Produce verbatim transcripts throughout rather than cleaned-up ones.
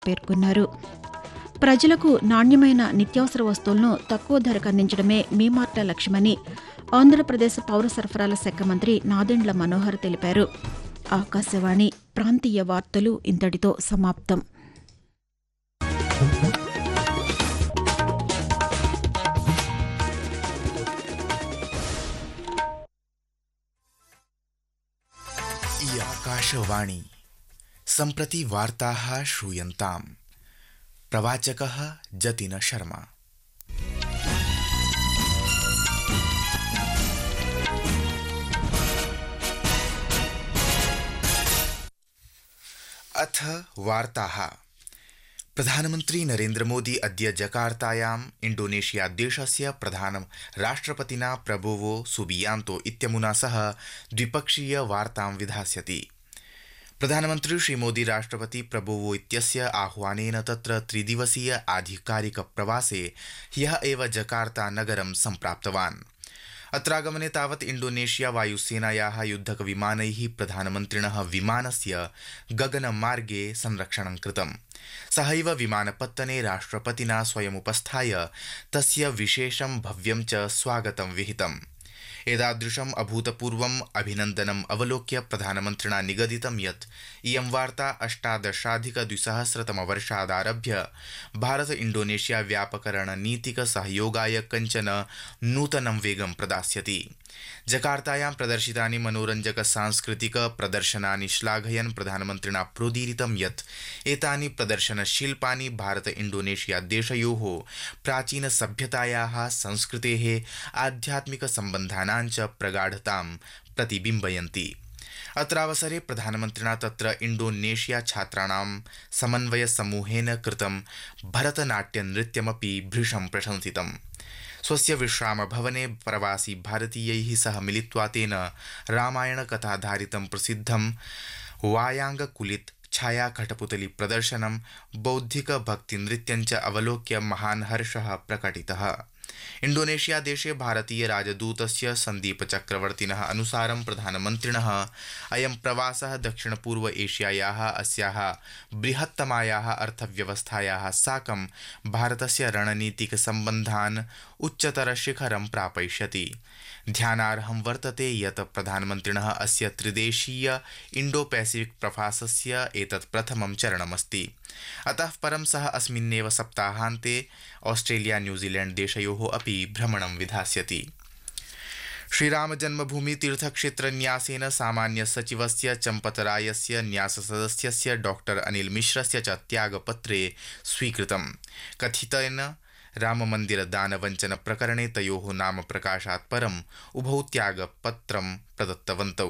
పేర్కొన్నారు. ప్రజలకు నాణ్యమైన నిత్యావసర వస్తువులను తక్కువ ధరకు అందించడమే మీ మార్ట లక్ష్యమని ఆంధ్రప్రదేశ్ పౌర సరఫరాల శాఖ మంత్రి నాదెండ్ల మనోహర్ తెలిపారు. ఆకాశవాణి ప్రాంతీయ వార్తలు ఇంతటితో సమాప్తం. आकाशवाणी सम्प्रति वार्ताः श्रूयन्ताम्. प्रवाचकः जतिन शर्मा. अथ वार्ताः. प्रधानमन्त्री नरेन्द्र मोदी अद्य जकार्तायाम् इण्डोनेशिया देशस्य प्रधान राष्ट्रपतिना प्रबोवो सुबियांतो इत्यमुना सह द्विपक्षीय वार्तां विधास्यति. प्रधानमन्त्री श्रीमोदी राष्ट्रपति प्रबोवो इत्यस्य आह्वानेन तत्र त्रिदिवसीय आधिकारिक प्रवासे ह्यः एव जकार्ता नगरं सम्प्राप्तवान्. अत्रागमने तावत् इण्डोनेशिया वायुसेनायाः युद्धक विमानैः प्रधानमन्त्रिणः विमानस्य गगनमार्गे संरक्षणं कृतम्. सहैव विमानपत्तने राष्ट्रपतिना स्वयमुपस्थाय तस्य विशेषं भव्यं च स्वागतं विहितम्. एतादृशम् अभूतपूर्वम् अभिनन्दनम् अवलोक्य प्रधानमन्त्रिणा निगदितं यत् इयं वार्ता अष्टादशाधिकद्विसहस्रतमवर्षादारभ्य भारत इण्डोनेशिया व्यापक रणनीतिक सहयोगाय कञ्चन नूतनं वेगं प्रदास्यति. जकार्तायां प्रदर्शितानि मनोरञ्जक सांस्कृतिक प्रदर्शनानि श्लाघयन् प्रधानमन्त्रिणा प्रोदीरितं यत् एतानि प्रदर्शनशिल्पानि भारत इण्डोनेशिया देशयोः प्राचीन सभ्यतायाः संस्कृतेः आध्यात्मिक सम्बन्धानां च प्रगाढतां प्रतिबिम्बयन्ति. अत्रावसरे प्रधानमन्त्रिणा तत्र इण्डोनेशिया छात्राणां समन्वय समूहेन कृतं भरतनाट्यनृत्यमपि भृशं प्रशंसितम्. स्वस्य विश्रामभवने प्रवासी भारतीयैः सह मिलित्वा तेन रामायणकथाधारितं प्रसिद्धं वायांगकुलित छाया कठपुतली प्रदर्शनं बौद्धिक भक्तिनृत्यं च अवलोक्य महान् हर्षः प्रकटितः. इण्डोनेशिया देशे भारतीय राजदूतस्य सन्दीप चक्रवर्तिनः अनुसारं प्रधानमन्त्रिणः अयं प्रवासः दक्षिणपूर्व एशियायाः अस्याः बृहत्तमायाः अर्थव्यवस्थायाः साकं भारतस्य रणनीतिक सम्बन्धान् उच्चतरशिखरं प्रापयिष्यति. ध्यानार्हं वर्तते यत् प्रधानमन्त्रिणः अस्य त्रिदेशीय इण्डो पैसिफिक प्रवासस्य एतत् प्रथमं चरणमस्ति. अतः परं सः अस्मिन्नेव सप्ताहान्ते ऑस्ट्रेलिया न्यूजीलैण्ड देशयोः अपि भ्रमणं विधास्यति. श्रीराम जन्मभूमि तीर्थक्षेत्र न्यासेन सामान्य सचिवस्य चम्पतरायस्य न्याससदस्यस्य डॉक्टर अनिल मिश्रस्य च त्यागपत्रे स्वीकृतं. कथितेन राममन्दिर दानवञ्चन प्रकरणे तयोः नाम प्रकाशात् परम् उभौ त्यागपत्रं प्रदत्तवन्तौ.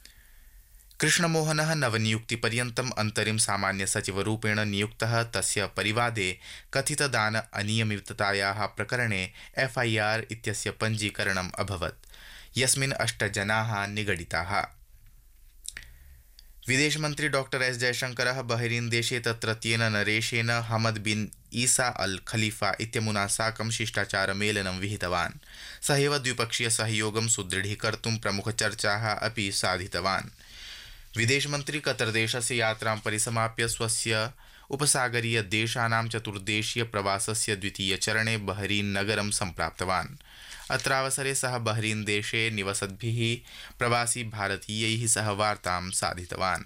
कृष्णमोहनः नवनियुक्तिपर्यन्तम् अन्तरिम सामान्य सचिवरूपेण नियुक्तः. तस्य परिवादे कथितदान अनियमिततायाः प्रकरणे एफआईआर इत्यस्य पञ्जीकरणम् अभवत्, यस्मिन् अष्ट जनाः निगडिताः. विदेशमन्त्री डॉक्टर एस जयशंकरः बहरीन देशे तत्रत्येन नरेशेन हमद बिन ईसा अल खलीफा इत्यमुना साकं शिष्टाचारमेलनं विहितवान्. सहैव द्विपक्षीय सहयोगं सुदृढीकर्तुं प्रमुखचर्चाः अपि साधितवान्. विदेशमन्त्री कतरदेशस्य यात्रां परिसमाप्य स्वस्य उपसागरीय देशानां चतुर्देशीय प्रवासस्य द्वितीयचरणे बहरीन नगरं सम्प्राप्तवान्. अत्रावसरे सः बहरीन देशे निवसद्भिः प्रवासी भारतीयैः सह वार्तां साधितवान्.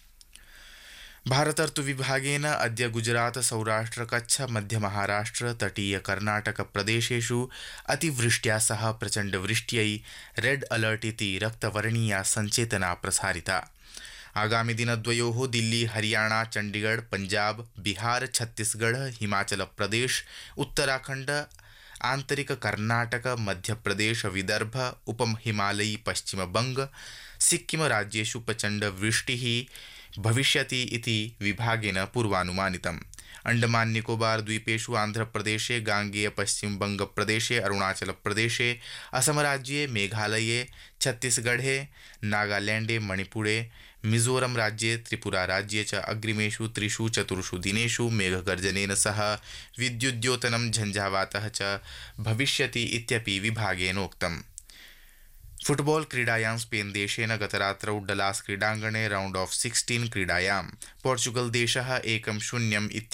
भारतर्तुविभागेन अद्य गुजरात सौराष्ट्र कच्छ मध्य महाराष्ट्र तटीय कर्नाटक प्रदेशेषु अतिवृष्ट्या सह प्रचण्डवृष्ट्यै रेड अलर्ट इति रक्तवर्णीया सञ्चेतना प्रसारिता. आगामि दिनद्वयोः दिल्ली हरियाणा चण्डीगढ़ पंजाब बिहार छत्तीसगढ़ हिमाचल प्रदेश उत्तराखण्ड आंतरिक कर्नाटक मध्यप्रदेश विदर्भ उपहिमालयी पश्चिमबंग सिक्किम राज्येषु प्रचण्डवृष्टिः भविष्यति इति विभागेन पूर्वानुमानितम्. अंडमान निकोबार द्वीपेषु आंध्रप्रदेशे गांगेय पश्चिम बंग प्रदेशे अरुणाचल प्रदेशे असम राज्ये मेघालये छत्तीसगढ़े नागालैंडे मणिपुरे मिजोरम राज्ये त्रिपुरा राज्ये च अग्रिमेषु त्रिषु चतुर्षु दिनेषु मेघगर्जनेन सह विद्युद्योतनं झञ्झावातः च भविष्यति इत्यपि विभागेनोक्तम्. फुटबॉल क्रीडायां स्पेन देशेन गतरात्रौ डलास क्रीडाङ्गणे राउंड ऑफ सिक्सटीन क्रीडायां पोर्चुगल देशः एकं शून्यम्